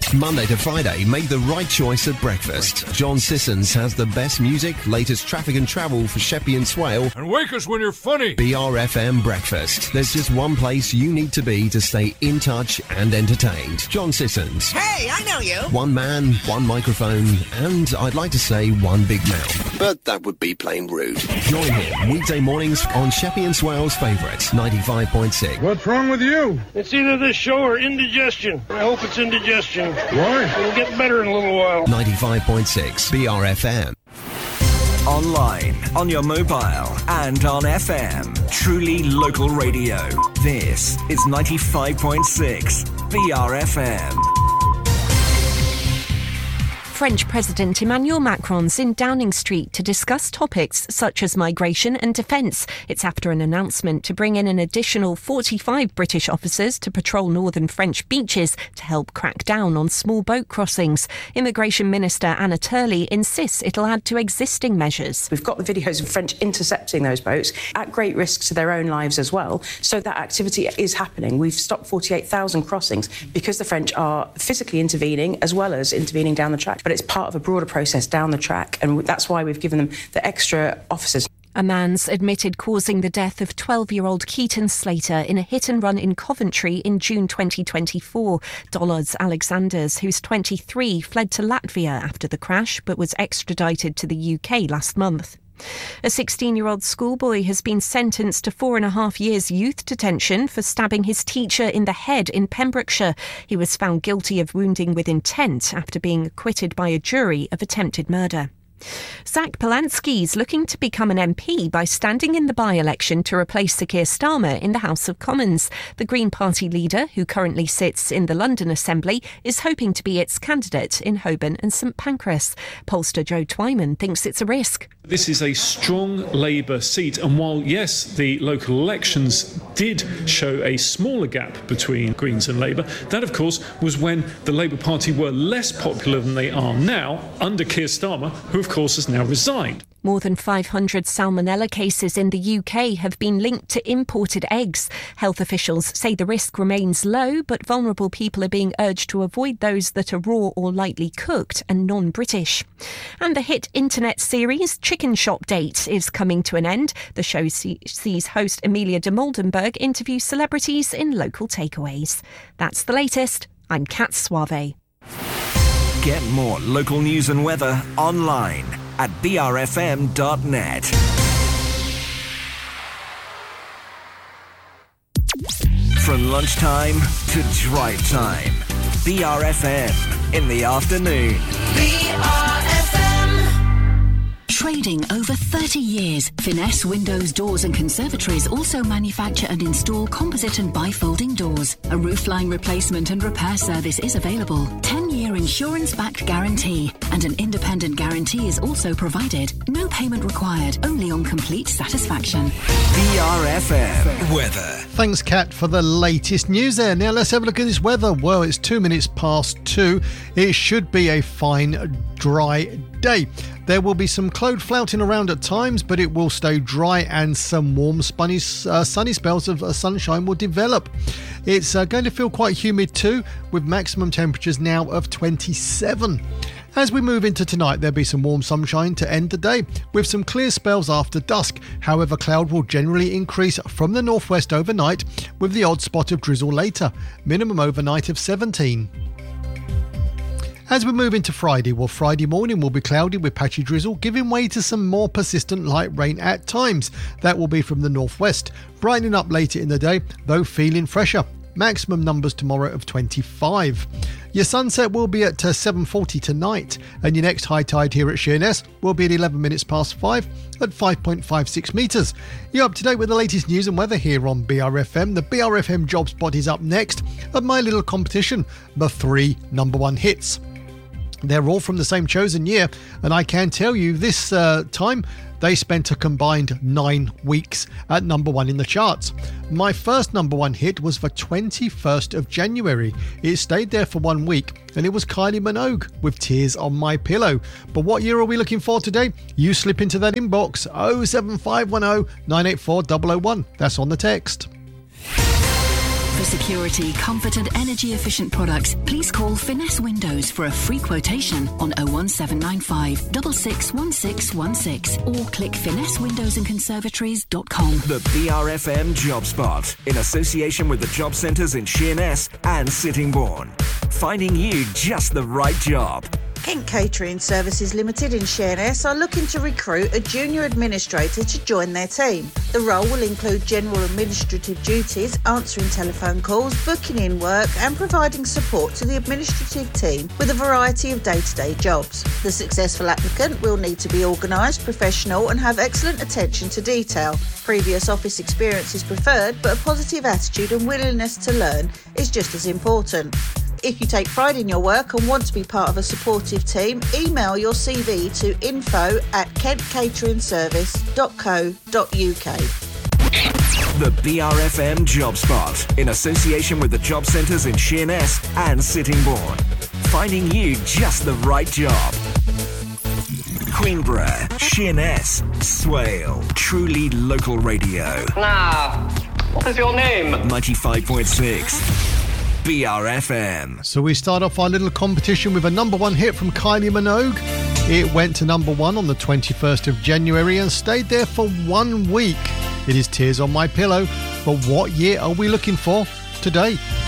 Monday to Friday, make the right choice at breakfast. John Sissons has the best music, latest traffic and travel for Sheppey and Swale. And wake us when you're funny. BRFM Breakfast. There's just one place you need to be to stay in touch and entertained. John Sissons. Hey, I know you. One man, one microphone, and I'd like to say one big mouth. But that would be plain rude. Join him weekday mornings on Sheppey and Swale's favourite, 95.6. What's wrong with you? It's either this show or indigestion. I hope it's indigestion. Why? It'll get better in a little while. 95.6 BRFM. Online, on your mobile, and on FM. Truly local radio. This is 95.6 BRFM. French President Emmanuel Macron's in Downing Street to discuss topics such as migration and defence. It's after an announcement to bring in an additional 45 British officers to patrol northern French beaches to help crack down on small boat crossings. Immigration Minister Anna Turley insists it'll add to existing measures. We've got the videos of French intercepting those boats at great risk to their own lives as well. So that activity is happening. We've stopped 48,000 crossings because the French are physically intervening as well as intervening down the track. But it's part of a broader process down the track, and that's why we've given them the extra officers. A man's admitted causing the death of 12-year-old Keaton Slater in a hit-and-run in Coventry in June 2024. Dolores Alexanders, who's 23, fled to Latvia after the crash but was extradited to the UK last month. A 16-year-old schoolboy has been sentenced to 4.5 years youth detention for stabbing his teacher in the head in Pembrokeshire. He was found guilty of wounding with intent after being acquitted by a jury of attempted murder. Zach Polanski's looking to become an MP by standing in the by-election to replace Sir Keir Starmer in the House of Commons. The Green Party leader, who currently sits in the London Assembly, is hoping to be its candidate in Holborn and St Pancras. Pollster Joe Twyman thinks it's a risk. This is a strong Labour seat, and while, yes, the local elections did show a smaller gap between Greens and Labour, that, of course, was when the Labour Party were less popular than they are now, under Keir Starmer, who, of course, has now resigned. More than 500 salmonella cases in the UK have been linked to imported eggs. Health officials say the risk remains low, but vulnerable people are being urged to avoid those that are raw or lightly cooked and non-British. And the hit internet series Chicken Shop Date is coming to an end. The show sees host Amelia de Moldenberg interview celebrities in local takeaways. That's the latest. I'm Kat Suave. Get more local news and weather online at brfm.net. From lunchtime to drive time, BRFM in the afternoon. BRFM. Trading over 30 years, Finesse Windows, Doors and Conservatories also manufacture and install composite and bifolding doors. A roofline replacement and repair service is available. 10-year insurance-backed guarantee and an independent guarantee is also provided. No payment required, only on complete satisfaction. BRFM weather. Thanks, Kat, for the latest news there. Now let's have a look at this weather. Well, it's 2 minutes past 2. It should be a fine, dry day. There will be some cloud flouting around at times, but it will stay dry and some warm, sunny spells of sunshine will develop. It's going to feel quite humid too, with maximum temperatures now of 27. As we move into tonight, there'll be some warm sunshine to end the day, with some clear spells after dusk. However, cloud will generally increase from the northwest overnight, with the odd spot of drizzle later. Minimum overnight of 17. As we move into Friday, well, Friday morning will be cloudy with patchy drizzle, giving way to some more persistent light rain at times. That will be from the northwest, brightening up later in the day, though feeling fresher. Maximum numbers tomorrow of 25. Your sunset will be at 7:40 tonight, and your next high tide here at Sheerness will be at 11 minutes past 5 at 5.56 metres. You're up to date with the latest news and weather here on BRFM. The BRFM Job Spot is up next at my little competition, the 3 number 1 hits. They're all from the same chosen year, and I can tell you this time they spent a combined 9 weeks at number 1 in the charts. My first number 1 hit was the 21st of January. It stayed there for 1 week, and it was Kylie Minogue with Tears on My Pillow. But what year are we looking for today? You slip into that inbox, 07510 984 001. That's on the text. For security, comfort and energy-efficient products, please call Finesse Windows for a free quotation on 01795 661616 or click finessewindowsandconservatories.com. The BRFM Job Spot, in association with the job centres in Sheerness and Sittingbourne. Finding you just the right job. Kent Catering Services Limited in Sheerness are looking to recruit a junior administrator to join their team. The role will include general administrative duties, answering telephone calls, booking in work and providing support to the administrative team with a variety of day-to-day jobs. The successful applicant will need to be organised, professional and have excellent attention to detail. Previous office experience is preferred, but a positive attitude and willingness to learn is just as important. If you take pride in your work and want to be part of a supportive team, email your CV to info@kentcateringservice.co.uk. The BRFM Job Spot, in association with the job centres in Sheerness and Sittingbourne. Finding you just the right job. Queenborough, Sheerness, Swale. Truly local radio. Now, what is your name? 95.6. BRFM. So we start off our little competition with a number one hit from Kylie Minogue. It went to number one on the 21st of January and stayed there for 1 week. It is Tears on My Pillow. But what year are we looking for today?